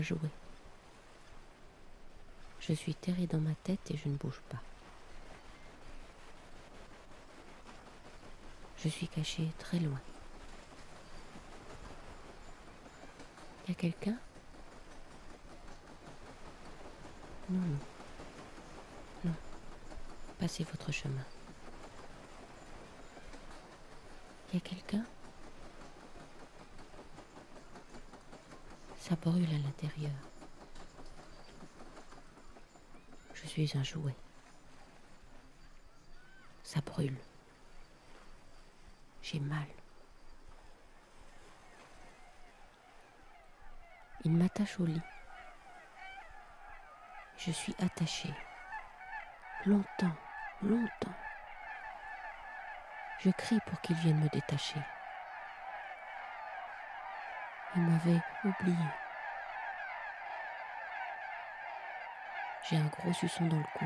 Jouer. Je suis terrée dans ma tête et je ne bouge pas. Je suis cachée très loin. Y a quelqu'un? Non, non. Non. Passez votre chemin. Y a quelqu'un? Ça brûle à l'intérieur. Je suis un jouet. Ça brûle. J'ai mal. Il m'attache au lit. Je suis attachée. Longtemps, longtemps. Je crie pour qu'il vienne me détacher. Il m'avait oublié. J'ai un gros suçon dans le cou.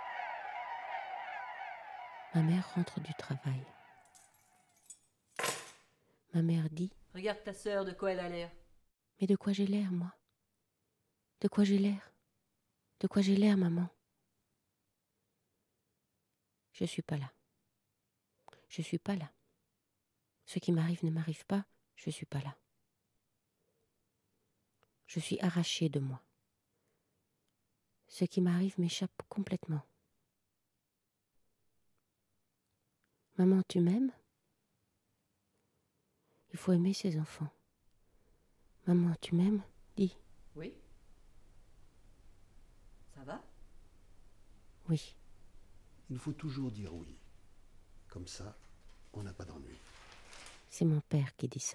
Ma mère rentre du travail. Ma mère dit: Regarde ta sœur, de quoi elle a l'air. Mais de quoi j'ai l'air, moi? De quoi j'ai l'air? De quoi j'ai l'air, maman? Je suis pas là. Je suis pas là. Ce qui m'arrive ne m'arrive pas, je suis pas là. Je suis arrachée de moi. Ce qui m'arrive m'échappe complètement. Maman, tu m'aimes? Il faut aimer ses enfants. Maman, tu m'aimes? Dis. Oui. Ça va? Oui. Il faut toujours dire oui. Comme ça, on n'a pas d'ennui. C'est mon père qui dit ça.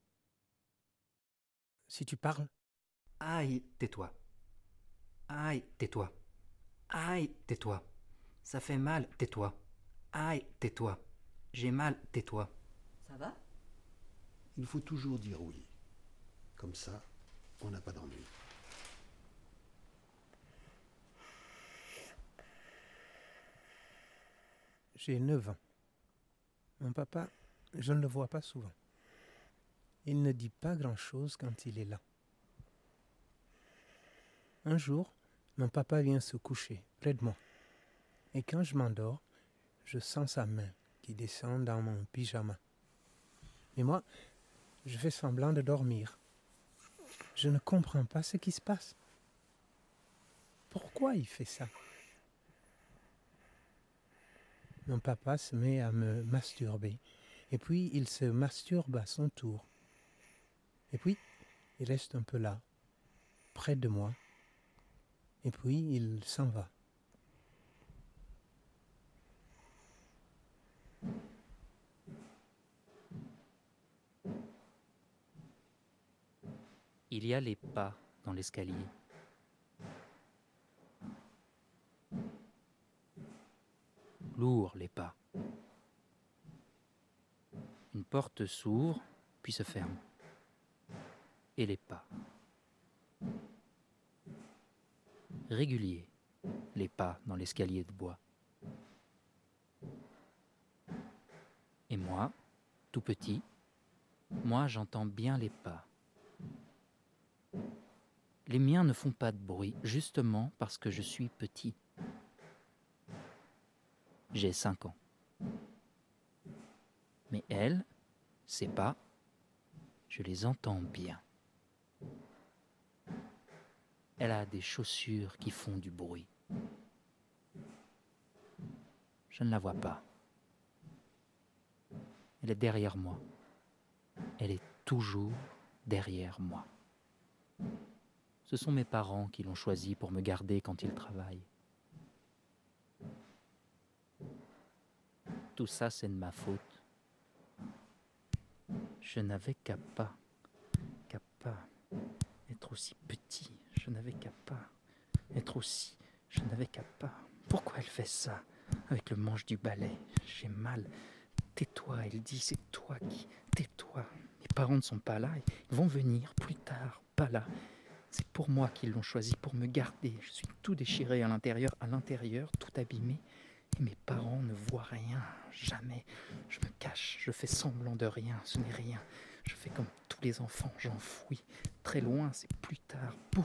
Si tu parles, Aïe, tais-toi. Aïe, tais-toi. Aïe, tais-toi. Ça fait mal, tais-toi. Aïe, tais-toi. J'ai mal, tais-toi. Ça va? Il faut toujours dire oui. Comme ça, on n'a pas d'ennui. j'ai 9 ans. Mon papa, je ne le vois pas souvent. Il ne dit pas grand-chose quand il est là. Un jour, mon papa vient se coucher près de moi. Et quand je m'endors, je sens sa main qui descend dans mon pyjama. Mais moi, je fais semblant de dormir. Je ne comprends pas ce qui se passe. Pourquoi il fait ça? Mon papa se met à me masturber. Et puis, il se masturbe à son tour. Et puis, il reste un peu là, près de moi. Et puis, il s'en va. Il y a les pas dans l'escalier. Lourds les pas. Une porte s'ouvre, puis se ferme. Et les pas. Réguliers, les pas dans l'escalier de bois. Et moi, tout petit, moi j'entends bien les pas. Les miens ne font pas de bruit, justement parce que je suis petit. J'ai 5 ans. Mais elles, ces pas, je les entends bien. Elle a des chaussures qui font du bruit. Je ne la vois pas. Elle est derrière moi. Elle est toujours derrière moi. Ce sont mes parents qui l'ont choisie pour me garder quand ils travaillent. Tout ça, c'est de ma faute. Je n'avais qu'à pas être aussi petit. Je n'avais qu'à pas être aussi. Je n'avais qu'à pas. Pourquoi elle fait ça avec le manche du balai? J'ai mal. Tais-toi, elle dit, c'est toi qui... Tais-toi. Mes parents ne sont pas là. Ils vont venir plus tard. Pas là. C'est pour moi qu'ils l'ont choisi, pour me garder. Je suis tout déchiré à l'intérieur, tout abîmé. Et mes parents ne voient rien, jamais. Je me cache, je fais semblant de rien, ce n'est rien. Je fais comme tous les enfants, j'enfouis. Très loin, c'est plus tard, beaucoup